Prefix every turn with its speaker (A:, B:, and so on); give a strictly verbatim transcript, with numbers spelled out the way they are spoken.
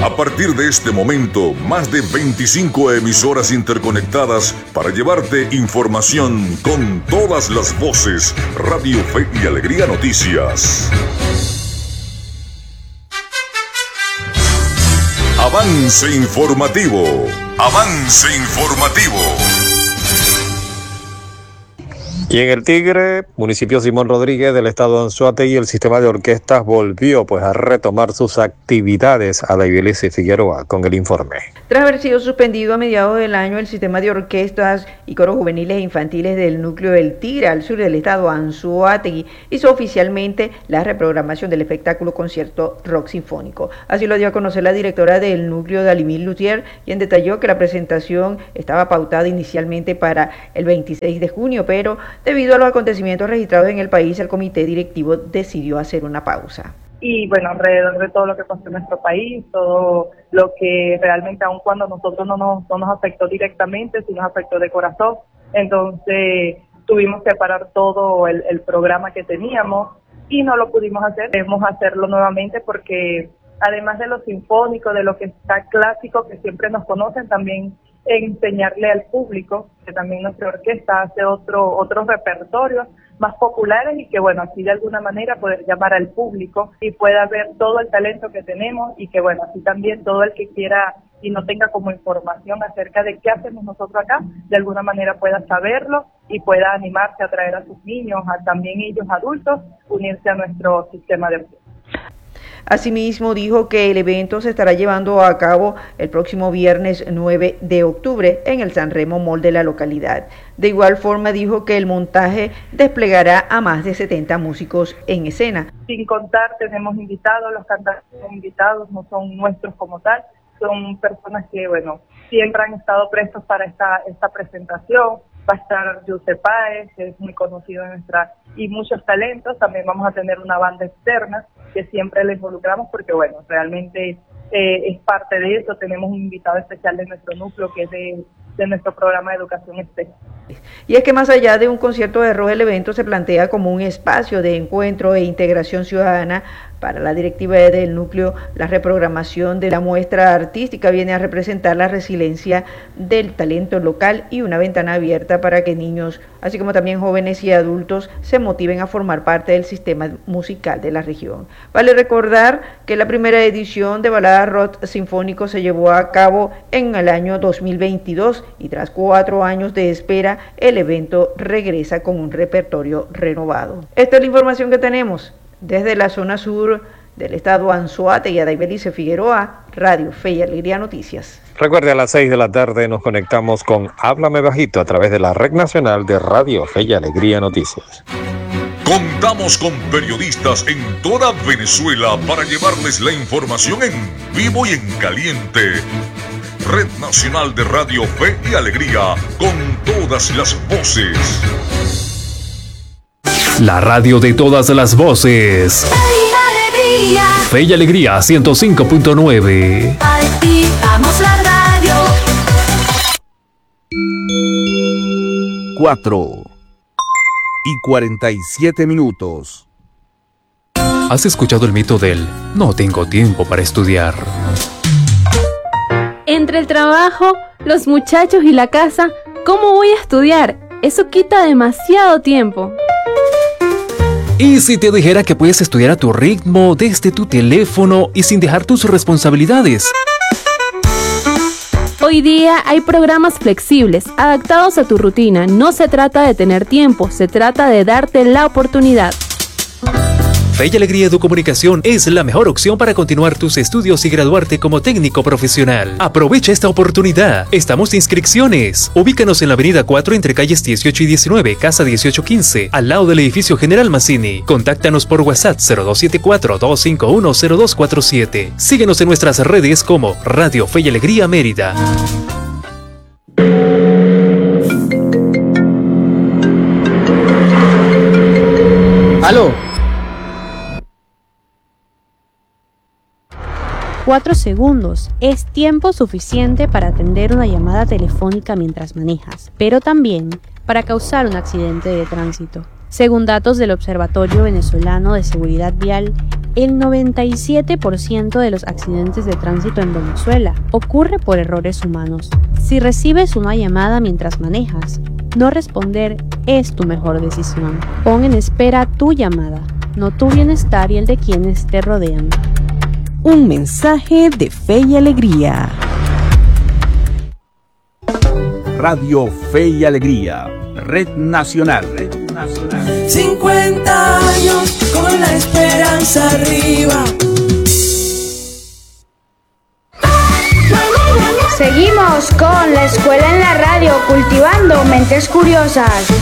A: A partir de este momento, más de veinticinco emisoras interconectadas para llevarte información con todas las voces. Radio Fe y Alegría Noticias. Avance informativo. Avance informativo.
B: Y en el Tigre, municipio Simón Rodríguez del estado de Anzoátegui, el sistema de orquestas volvió pues a retomar sus actividades. Adaibelice Figueroa con el informe.
C: Tras haber sido suspendido a mediados del año, el sistema de orquestas y coros juveniles e infantiles del núcleo del Tigre al sur del estado de Anzoátegui hizo oficialmente la reprogramación del espectáculo concierto rock sinfónico. Así lo dio a conocer la directora del núcleo, Dalimil Luthier, quien detalló que la presentación estaba pautada inicialmente para el veintiséis de junio, pero debido a los acontecimientos registrados en el país, el comité directivo decidió hacer una pausa.
D: Y bueno, alrededor de todo lo que pasó en nuestro país, todo lo que realmente, aun cuando nosotros no nos, no nos afectó directamente, sí nos afectó de corazón, entonces tuvimos que parar todo el, el programa que teníamos y no lo pudimos hacer. Debemos hacerlo nuevamente porque además de lo sinfónico, de lo que está clásico, que siempre nos conocen, también enseñarle al público que también nuestra orquesta hace otro otros repertorios más populares y que bueno, así de alguna manera poder llamar al público y pueda ver todo el talento que tenemos y que bueno, así también todo el que quiera y no tenga como información acerca de qué hacemos nosotros acá, de alguna manera pueda saberlo y pueda animarse a traer a sus niños, a también ellos adultos, unirse a nuestro sistema de orquesta.
C: Asimismo, dijo que el evento se estará llevando a cabo el próximo viernes nueve de octubre en el San Remo Mall de la localidad. De igual forma, dijo que el montaje desplegará a más de setenta músicos en escena.
D: Sin contar, tenemos invitados, los cantantes invitados no son nuestros como tal, son personas que, bueno, siempre han estado prestos para esta, esta presentación. Va a estar José Páez, que es muy conocido en nuestra, y muchos talentos. También vamos a tener una banda externa que siempre le involucramos porque, bueno, realmente eh, es parte de eso. Tenemos un invitado especial de nuestro núcleo que es de, de nuestro programa de educación especial.
C: Y es que más allá de un concierto de rock, el evento se plantea como un espacio de encuentro e integración ciudadana. Para la directiva del núcleo, la reprogramación de la muestra artística viene a representar la resiliencia del talento local y una ventana abierta para que niños, así como también jóvenes y adultos, se motiven a formar parte del sistema musical de la región. Vale recordar que la primera edición de Balada Rock Sinfónico se llevó a cabo en el año dos mil veintidós y tras cuatro años de espera, el evento regresa con un repertorio renovado. Esta es la información que tenemos. Desde la zona sur del estado Anzoátegui, Adaibelice Figueroa, Radio Fe y Alegría Noticias.
B: Recuerde, a las seis de la tarde nos conectamos con Háblame Bajito a través de la red nacional de Radio Fe y Alegría Noticias.
A: Contamos con periodistas en toda Venezuela para llevarles la información en vivo y en caliente. Red Nacional de Radio Fe y Alegría, con todas las voces.
E: La radio de todas las voces. Fe y Alegría. Fe y Alegría ciento cinco punto nueve.
F: Activamos la radio.
G: Cuatro y cuarenta y siete minutos.
E: ¿Has escuchado el mito del no tengo tiempo para estudiar?
H: Entre el trabajo, los muchachos y la casa, ¿cómo voy a estudiar? Eso quita demasiado tiempo.
E: ¿Y si te dijera que puedes estudiar a tu ritmo, desde tu teléfono y sin dejar tus responsabilidades?
H: Hoy día hay programas flexibles, adaptados a tu rutina. No se trata de tener tiempo, se trata de darte la oportunidad.
E: Fe y Alegría Educomunicación es la mejor opción para continuar tus estudios y graduarte como técnico profesional. Aprovecha esta oportunidad. Estamos de inscripciones. Ubícanos en la avenida cuatro entre calles dieciocho y diecinueve, casa dieciocho quince, al lado del edificio General Mazzini. Contáctanos por WhatsApp cero dos siete cuatro, dos cinco uno, cero dos cuatro siete. Síguenos en nuestras redes como Radio Fe y Alegría Mérida.
I: ¡Aló!
J: Cuatro segundos es tiempo suficiente para atender una llamada telefónica mientras manejas, pero también para causar un accidente de tránsito. Según datos del Observatorio Venezolano de Seguridad Vial, El noventa y siete por ciento de los accidentes de tránsito en Venezuela ocurre por errores humanos. Si recibes una llamada mientras manejas, no responder es tu mejor decisión. Pon en espera tu llamada, no tu bienestar y el de quienes te rodean.
K: Un mensaje de Fe y Alegría.
G: Radio Fe y Alegría, Red Nacional. Red Nacional.
L: cincuenta años con la esperanza arriba.
M: Seguimos con la escuela en la radio, cultivando mentes curiosas.